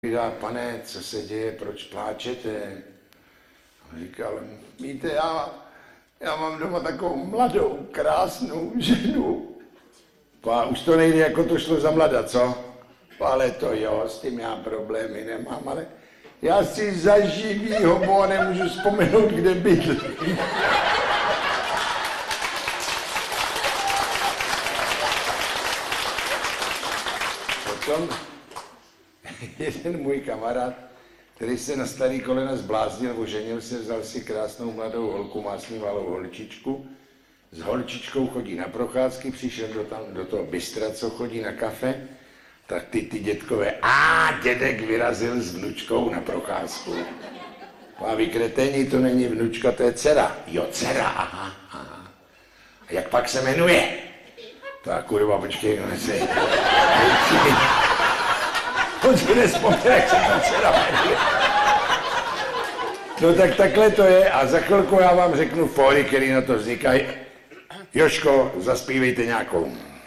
Říká, pane, co se děje, proč pláčete? A říkal, víte, já mám doma takovou mladou, krásnou ženu. A už to nejde, jako to šlo za mlada, co? Ale to jo, s tím já problémy nemám, ale já si za živýho boha nemůžu vzpomenout, kde bydlí. Potom jeden můj kamarád, který se na starý kolena zbláznil, oženil se, vzal si krásnou mladou holku, má s ní malou holčičku. S holčičkou chodí na procházky, přišel do toho bystra, co chodí na kafe, tak ty dětkové, dědek vyrazil s vnučkou na procházku. A vy kreténi, to není vnučka, to je dcera. Jo, dcera, aha. A jak pak se jmenuje? Tak kurva, počkej, no se... On si nespomněl, jak se ta dcera jmenuje. No tak takhle to je a za chvilku já vám řeknu fóry, který na to vznikají. Jožko, zaspívejte nějakou.